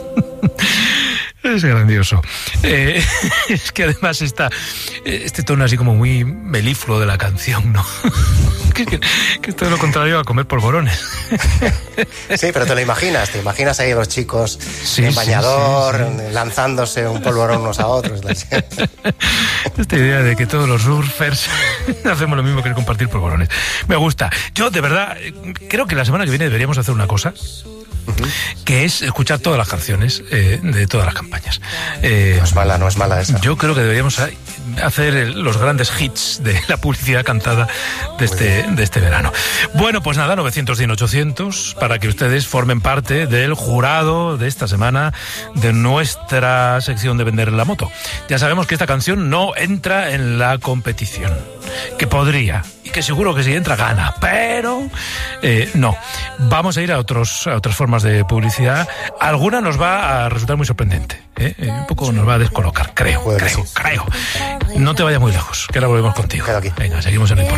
Es grandioso. Es que además está este tono así como muy melifluo de la canción, ¿no? que es todo lo contrario a comer polvorones. Sí, pero te imaginas ahí los chicos en bañador, lanzándose un polvorón unos a otros. Esta idea de que todos los surfers hacemos lo mismo que compartir polvorones. Me gusta. Yo, de verdad, creo que la semana que viene deberíamos hacer una cosa, que es escuchar todas las canciones de todas las campañas. No es mala esa. Yo creo que deberíamos hacer los grandes hits de la publicidad cantada de este verano. Bueno, pues nada, 900-100-800 para que ustedes formen parte del jurado de esta semana de nuestra sección de Vender la Moto. Ya sabemos que esta canción no entra en la competición, que podría, y que seguro que si entra gana, pero no. Vamos a ir a otras formas de publicidad. Alguna nos va a resultar muy sorprendente, un poco nos va a descolocar, creo. No te vayas muy lejos, que ahora volvemos contigo. Quedo aquí. Venga, seguimos en el